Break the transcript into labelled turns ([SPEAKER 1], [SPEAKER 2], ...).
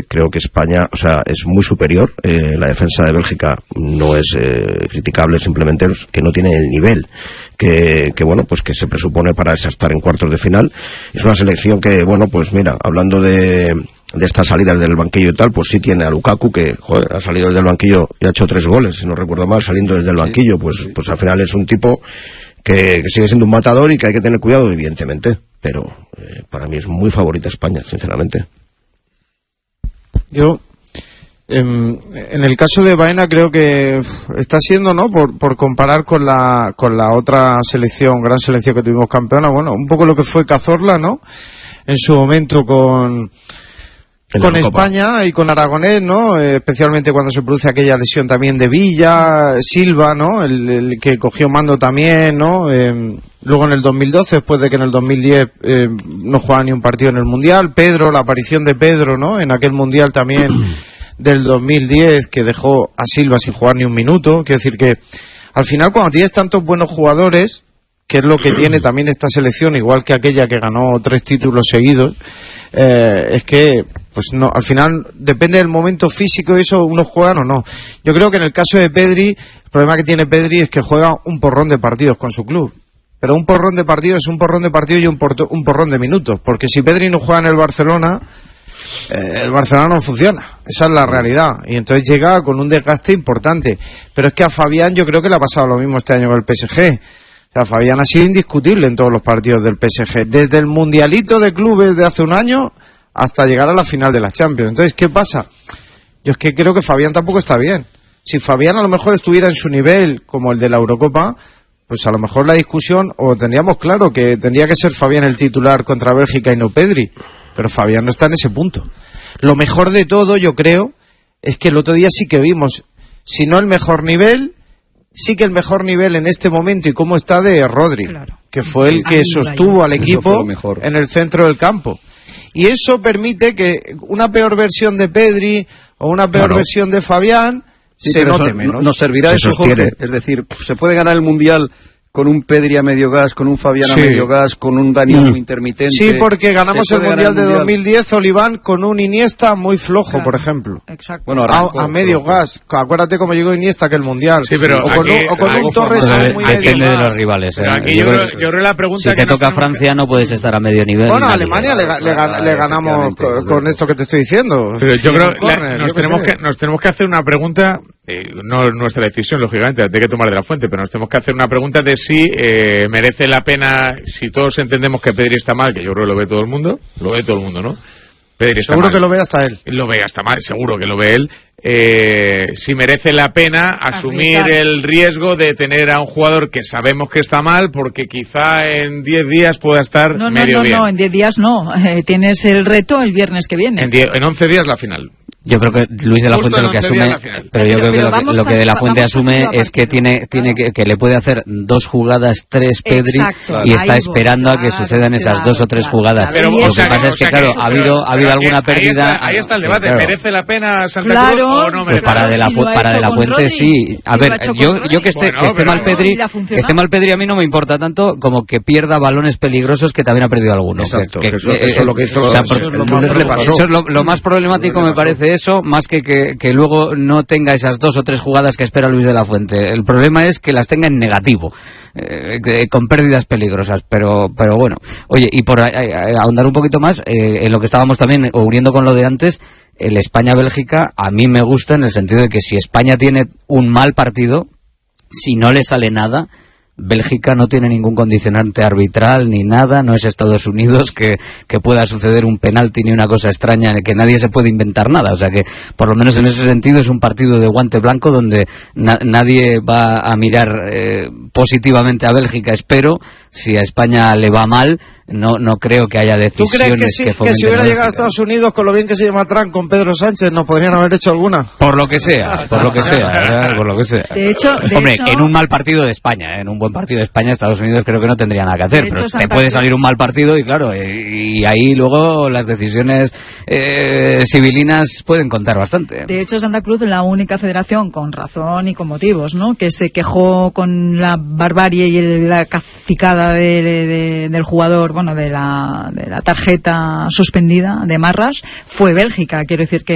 [SPEAKER 1] creo que España, o sea, es muy superior. La defensa de Bélgica no es criticable, simplemente que no tiene el nivel que bueno, pues que se presupone para estar en cuartos de final. Es una selección que, bueno, pues mira, hablando de estas salidas del banquillo y tal, pues sí tiene a Lukaku, que joder, ha salido desde el banquillo y ha hecho 3 goles, si no recuerdo mal, saliendo desde el banquillo. Pues al final es un tipo que sigue siendo un matador y que hay que tener cuidado, evidentemente, pero para mí es muy favorita España, sinceramente.
[SPEAKER 2] Yo en el caso de Baena creo que está siendo, ¿no?, por comparar con la otra selección, gran selección que tuvimos campeona, bueno, un poco lo que fue Cazorla, ¿no?, en su momento con España y con Aragonés, ¿no?, especialmente cuando se produce aquella lesión también de Villa, Silva, ¿no?, el que cogió mando también, ¿no?, luego en el 2012, después de que en el 2010 no jugaba ni un partido en el Mundial, Pedro, la aparición de Pedro, ¿no?, en aquel Mundial también del 2010, que dejó a Silva sin jugar ni un minuto. Quiero decir que al final, cuando tienes tantos buenos jugadores, que es lo que tiene también esta selección, igual que aquella que ganó 3 títulos seguidos, es que pues no, al final depende del momento físico y eso, unos juegan o no. Yo creo que en el caso de Pedri, el problema que tiene Pedri es que juega un porrón de partidos con su club. Pero un porrón de partidos es un porrón de partidos y un porrón de minutos, porque si Pedri no juega en el Barcelona no funciona, esa es la realidad, y entonces llega con un desgaste importante. Pero es que a Fabián yo creo que le ha pasado lo mismo este año con el PSG. O sea, Fabián ha sido indiscutible en todos los partidos del PSG, desde el mundialito de clubes de hace un año hasta llegar a la final de la Champions. Entonces, ¿qué pasa? Yo es que creo que Fabián tampoco está bien. Si Fabián a lo mejor estuviera en su nivel como el de la Eurocopa, pues a lo mejor la discusión, o tendríamos claro que tendría que ser Fabián el titular contra Bélgica y no Pedri, pero Fabián no está en ese punto. Lo mejor de todo, yo creo, es que el otro día sí que vimos, si no el mejor nivel, sí que el mejor nivel en este momento y cómo está de Rodri, claro, que fue el que sostuvo al equipo en el centro del campo. Y eso permite que una peor versión de Pedri o una peor versión de Fabián se note menos.
[SPEAKER 3] Nos servirá eso, Jorge. Es decir, se puede ganar el Mundial con un Pedri a medio gas, con un Fabián a medio gas, con un Dani muy intermitente.
[SPEAKER 2] Sí, porque ganamos el Mundial de 2010, Oliván, con un Iniesta muy flojo, claro, por ejemplo.
[SPEAKER 4] Exacto.
[SPEAKER 2] Bueno, a medio gas. Acuérdate cómo llegó Iniesta que el Mundial.
[SPEAKER 5] Sí, pero
[SPEAKER 2] o con un Torres muy medio
[SPEAKER 6] depende
[SPEAKER 2] gas.
[SPEAKER 6] de los rivales.
[SPEAKER 5] Pero aquí yo creo la pregunta
[SPEAKER 6] si te toca Francia no puedes estar a medio nivel.
[SPEAKER 2] Bueno, a Alemania le ganamos con esto que te estoy diciendo.
[SPEAKER 5] Pero yo creo que nos tenemos que hacer una pregunta. No es nuestra decisión, lógicamente, hay que tomar de la fuente, pero nos tenemos que hacer una pregunta de si merece la pena, si todos entendemos que Pedri está mal, que yo creo que lo ve todo el mundo, ¿no? Pedri está
[SPEAKER 2] seguro
[SPEAKER 5] mal.
[SPEAKER 2] Que lo ve hasta él.
[SPEAKER 5] Lo ve hasta mal, seguro que lo ve él. Si merece la pena asumir el riesgo de tener a un jugador que sabemos que está mal, porque quizá en 10 días pueda estar medio bien.
[SPEAKER 4] No, en 10 días no. Tienes el reto el viernes que viene.
[SPEAKER 5] En 11 días la final.
[SPEAKER 6] Yo creo que Luis de la Fuente lo que asume, pero yo creo que lo que de la Fuente asume es que tiene que le puede hacer 2 jugadas, 3 Pedri, exacto, y está esperando a que sucedan esas 2 o 3 jugadas.
[SPEAKER 5] Pero,
[SPEAKER 6] lo que pasa es que, claro, ha habido alguna pérdida.
[SPEAKER 5] Ahí está el debate, claro. ¿Merece la pena Santa Cruz o no merece?
[SPEAKER 6] Pues para de la Fuente sí. A ver, yo que esté mal Pedri a mí no me importa tanto como que pierda balones peligrosos, que también ha perdido algunos.
[SPEAKER 1] Exacto, eso es lo que hizo,
[SPEAKER 6] eso es lo más problemático, me parece eso, más que luego no tenga esas 2 o 3 jugadas que espera Luis de la Fuente. El problema es que las tenga en negativo, con pérdidas peligrosas, pero bueno. Oye, y por ahondar un poquito más en lo que estábamos también uniendo con lo de antes, el España-Bélgica a mí me gusta en el sentido de que si España tiene un mal partido, si no le sale nada, Bélgica no tiene ningún condicionante arbitral ni nada, no es Estados Unidos que pueda suceder un penalti ni una cosa extraña, que nadie se puede inventar nada. O sea que, por lo menos en ese sentido, es un partido de guante blanco donde nadie va a mirar positivamente a Bélgica, espero. Si a España le va mal, no creo que haya decisiones.
[SPEAKER 2] ¿Tú crees que si hubiera llegado a Estados Unidos, con lo bien que se llama Trump, con Pedro Sánchez, nos podrían haber hecho alguna?
[SPEAKER 6] Por lo que sea, ¿verdad? Por lo que sea.
[SPEAKER 4] De hecho,
[SPEAKER 6] en un mal partido de España, en un buen partido de España, Estados Unidos creo que no tendría nada que hacer, pero te puede salir un mal partido y claro, y ahí luego las decisiones civilinas pueden contar bastante.
[SPEAKER 4] De hecho, Santa Cruz es la única federación, con razón y con motivos, ¿no?, que se quejó con la barbarie y la cacicada del jugador, bueno, de la tarjeta suspendida de Marras, fue Bélgica. Quiero decir que